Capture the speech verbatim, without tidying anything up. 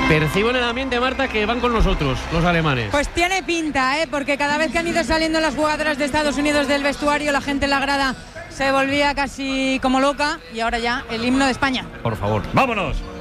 Percibo en el ambiente, Marta, que van con nosotros, los alemanes. Pues tiene pinta, ¿eh? Porque cada vez que han ido saliendo las jugadoras de Estados Unidos del vestuario, la gente en la grada se volvía casi como loca, y ahora ya el himno de España. Por favor, vámonos.